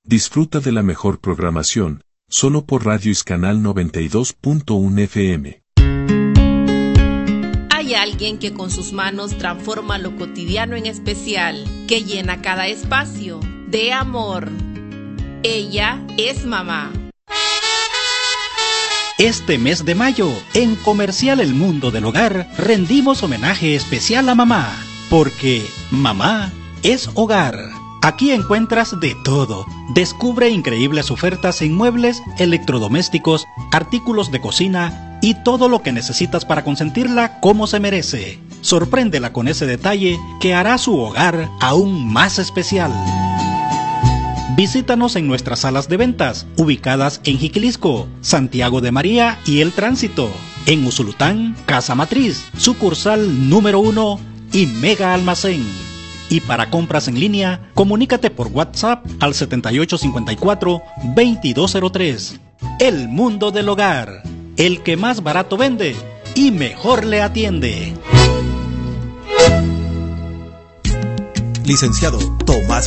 Disfruta de la mejor programación, solo por Radio Iscanal 92.1 FM. Hay alguien que con sus manos transforma lo cotidiano en especial, que llena cada espacio de amor. Ella es mamá. Este mes de mayo, en Comercial El Mundo del Hogar, rendimos homenaje especial a mamá, porque mamá es hogar. Aquí encuentras de todo. Descubre increíbles ofertas en muebles, electrodomésticos, artículos de cocina y todo lo que necesitas para consentirla como se merece. Sorpréndela con ese detalle que hará su hogar aún más especial. Visítanos en nuestras salas de ventas, ubicadas en Jiquilisco, Santiago de María y El Tránsito. En Usulután, Casa Matriz, sucursal número 1 y Mega Almacén. Y para compras en línea, comunícate por WhatsApp al 7854-2203. El Mundo del Hogar, el que más barato vende y mejor le atiende. Licenciado Tomás